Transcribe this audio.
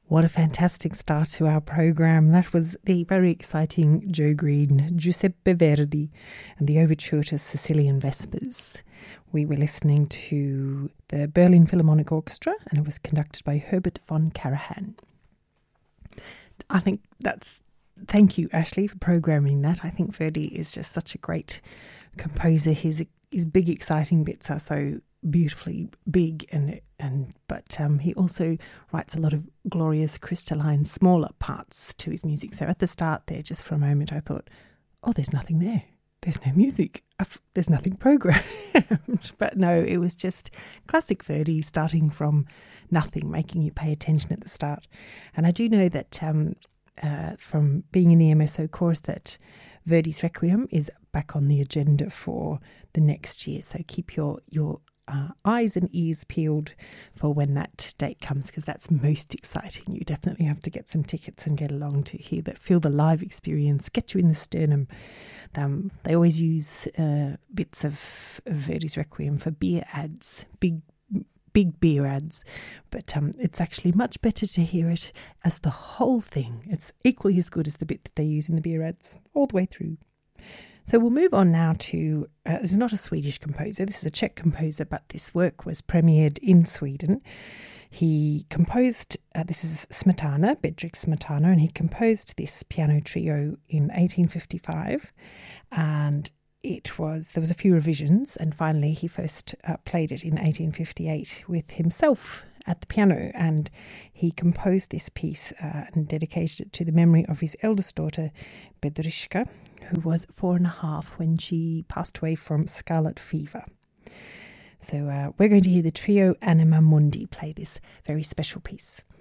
What a fantastic start to our program. That was the very exciting Joe Green, Giuseppe Verdi, and the overture to Sicilian Vespers. We were listening to the Berlin Philharmonic Orchestra, and it was conducted by Herbert von Karajan. I think thank you, Ashley, for programming that. I think Verdi is just such a great composer. His big, exciting bits are so beautifully big, but he also writes a lot of glorious, crystalline, smaller parts to his music. So at the start there, just for a moment, I thought, oh, there's nothing there. There's no music. There's nothing programmed. But no, it was just classic Verdi, starting from nothing, making you pay attention at the start. And I do know that from being in the MSO course that Verdi's Requiem is back on the agenda for the next year. So keep your eyes and ears peeled for when that date comes, because that's most exciting. You definitely have to get some tickets and get along to feel the live experience, get you in the sternum. They always use bits of Verdi's Requiem for beer ads, big beer ads, but it's actually much better to hear it as the whole thing. It's equally as good as the bit that they use in the beer ads all the way through. So we'll move on now to, this is not a Swedish composer, this is a Czech composer, but this work was premiered in Sweden. He composed, this is Smetana, Bedřich Smetana, and he composed this piano trio in 1855, and there was a few revisions, and finally he first played it in 1858 with himself at the piano, and he composed this piece and dedicated it to the memory of his eldest daughter, Bedřiška, who was 4.5 when she passed away from scarlet fever. So we're going to hear the trio Anima Mundi play this very special piece.